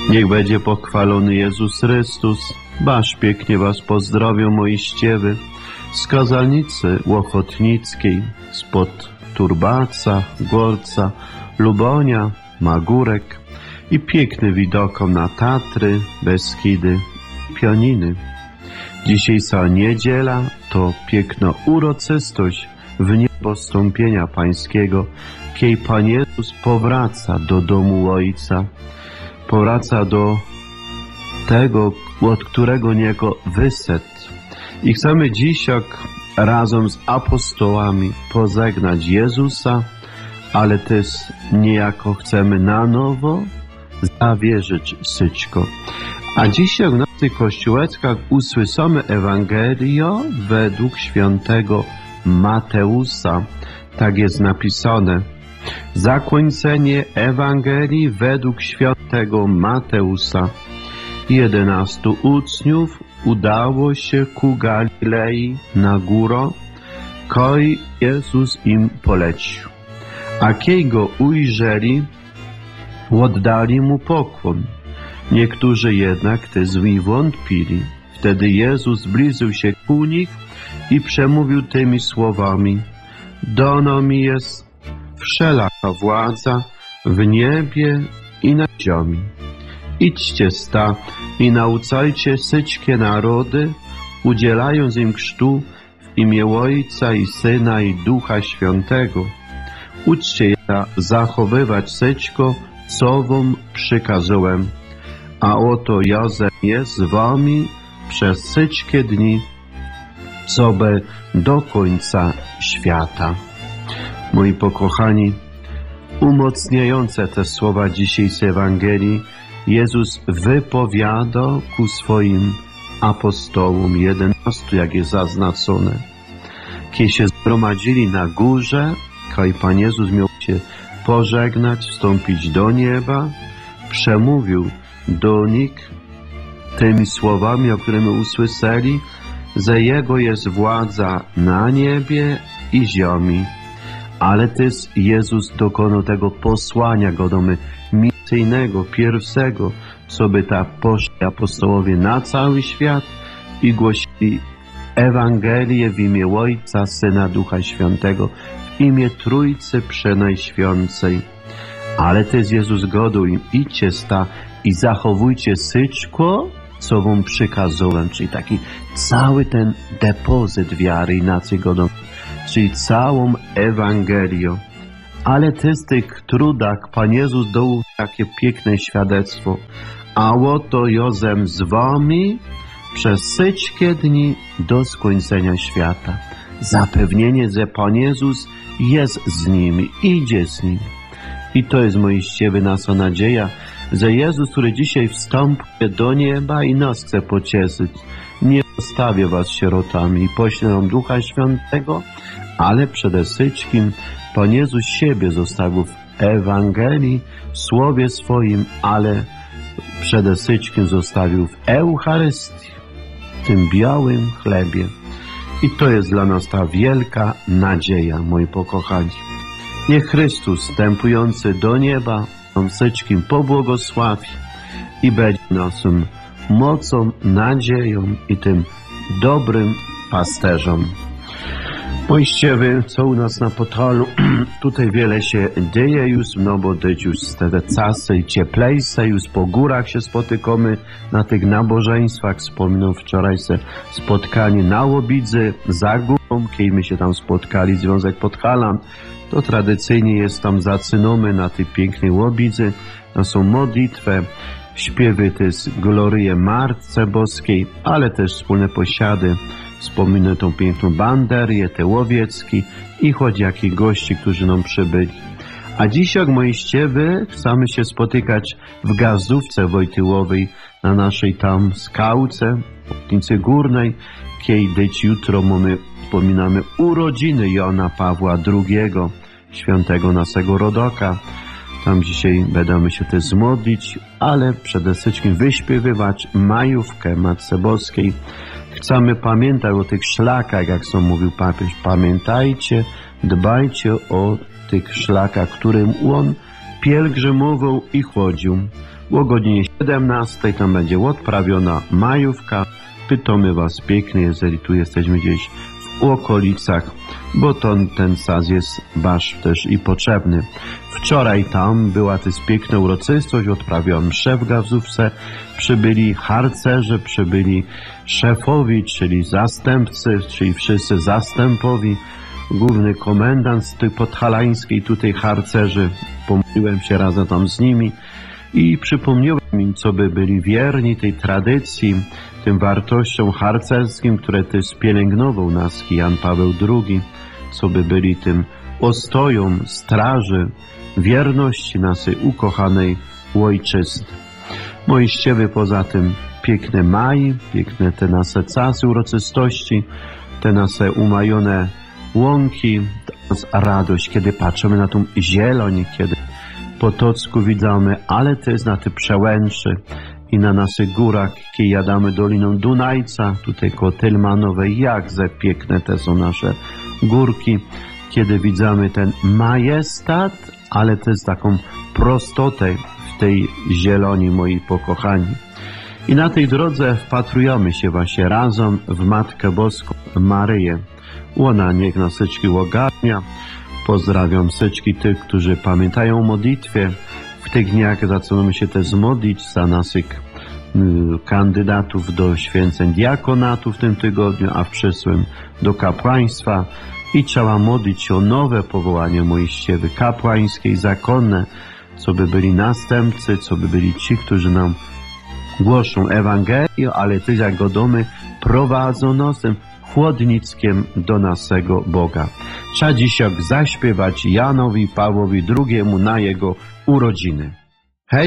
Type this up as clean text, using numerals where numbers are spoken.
Niech będzie pochwalony Jezus Chrystus. Baż pięknie was pozdrowią moi ściewy z Kazalnicy Łochotnickiej, spod Turbaca, Gorca, Lubonia, Magórek i piękny widokom na Tatry, Beskidy, Pioniny. Dzisiejsza niedziela to piękna uroczystość w niebo wstąpienia Pańskiego, kiedy Pan Jezus powraca do domu Ojca, powraca do tego, od którego Niego wyszedł. I chcemy dzisiaj razem z apostołami pożegnać Jezusa, ale też niejako chcemy na nowo zawierzyć wszystko. A dzisiaj w naszych kościołeczkach usłyszymy Ewangelię według świętego Mateusza. Tak jest napisane. Zakończenie Ewangelii według świętego Mateusza. 11 uczniów udało się ku Galilei na górę, koj Jezus im polecił. A kiedy go ujrzeli, oddali mu pokłon. Niektórzy jednak też wątpili. Wtedy Jezus zbliżył się ku nich i przemówił tymi słowami: Dano mi jest wszelaka władza w niebie i na ziemi. Idźcie sta i nauczajcie wszystkie narody, udzielając im chrztu w imię Ojca i Syna i Ducha Świętego. Uczcie je zachowywać wszystko, co wam przykazałem. A oto Józef jest z wami przez wszystkie dni, co by do końca świata. Moi pokochani, umocniające te słowa dzisiejszej Ewangelii Jezus wypowiada ku swoim apostołom 11, jak jest zaznaczone. Kiedy się zgromadzili na górze, kiedy Pan Jezus miał się pożegnać, wstąpić do nieba, przemówił do nich tymi słowami, o których my usłyszeli, że Jego jest władza na niebie i ziemi. Ale też Jezus dokonał tego posłania go do misyjnego, pierwszego, co by ta poszli apostołowie na cały świat i głosili Ewangelię w imię Ojca, Syna, Ducha Świętego, w imię Trójcy Przenajświętszej. Ale też Jezus godł im: idźcie sta i zachowujcie wszystko, co wam przykazałem, czyli taki cały ten depozyt wiary i nacji godą, czyli całą Ewangelię. Ale też w tych trudach Pan Jezus dał takie piękne świadectwo. A oto Józef z wami przez wszystkie dni do skończenia świata. Zapewnienie, że Pan Jezus jest z nimi, idzie z nimi. I to jest, moi ściewy, nasza nadzieja, że Jezus, który dzisiaj wstąpi do nieba i nas chce pocieszyć, nie zostawi was sierotami i pośle nam Ducha Świętego, ale przede wszystkim Pan Jezus siebie zostawił w Ewangelii, w Słowie swoim, ale przede wszystkim zostawił w Eucharystii, w tym białym chlebie. I to jest dla nas ta wielka nadzieja, moi pokochani. Niech Chrystus, wstępujący do nieba, nam wszystkim pobłogosławi i będzie naszym mocą, nadzieją i tym dobrym pasterzem. Moi ściewy, co u nas na Podhalu, tutaj wiele się dzieje już, no bo to już te czasy cieplejsze, już po górach się spotykamy na tych nabożeństwach. Wspominam wczorajsze spotkanie na Łobidzy za górą, kiedy my się tam spotkali, Związek Podhalan, to tradycyjnie jest tam zaczynamy na tej pięknej Łobidzy, to są modlitwy, śpiewy też Glorie Matce Boskiej, ale też wspólne posiady. Wspominę tą piękną banderię, te łowiecki i choć jakich gości, którzy nam przybyli. A dzisiaj, moi ściewy, chcemy się spotykać w Gazówce Wojtyłowej, na naszej tam skałce, w Płotnicy Górnej, kiedy jutro wspominamy urodziny Jana Pawła II, świętego naszego rodoka. Tam dzisiaj będziemy się też modlić, ale przede wszystkim wyśpiewywać majówkę Matce Boskiej. Chcemy pamiętać o tych szlakach, jak sam mówił papież. Pamiętajcie, dbajcie o tych szlakach, którym on pielgrzymował i chodził. O godzinie 17 tam będzie odprawiona majówka. Pytamy Was pięknie, jeżeli tu jesteśmy gdzieś w okolicach, bo ten czas jest Wasz też i potrzebny. Wczoraj tam była też piękna uroczystość, odprawiona mszę w Gawzówce, przybyli harcerze, przybyli szefowi, czyli zastępcy, czyli wszyscy zastępowi, główny komendant z tej podhalańskiej tutaj harcerzy, pomyliłem się razem tam z nimi i przypomniałem im, co by byli wierni tej tradycji, tym wartościom harcerskim, które też pielęgnował nas Jan Paweł II, co by byli tym ostoją straży wierności naszej ukochanej ojczyzny. Moiściewy poza tym piękne maj, piękne te nasze czasy uroczystości, te nasze umajone łąki, radość, kiedy patrzymy na tą zieleń, kiedy po Tocku widzimy, ale też na te przełęcze i na naszych górach, kiedy jadamy Doliną Dunajca, tutaj koło Tylmanowej, jakże piękne te są nasze górki, kiedy widzimy ten majestat, ale też taką prostotę w tej zieloni, moi pokochani. I na tej drodze wpatrujemy się właśnie razem w Matkę Boską Maryję. Ona niech nas wszystkich ogarnia. Pozdrawiam wszystkich tych, którzy pamiętają o modlitwie. W tych dniach zaczynamy się też modlić za naszych kandydatów do święceń diakonatu w tym tygodniu, a w przyszłym do kapłaństwa. I trzeba modlić się o nowe powołanie moiściewy kapłańskie i zakonne, co by byli następcy, co by byli ci, którzy nam głoszą Ewangelię, ale też jak godomy prowadzą nas tym chłodnictwem do naszego Boga. Trzeba dzisiaj zaśpiewać Janowi Pawłowi II na jego urodziny.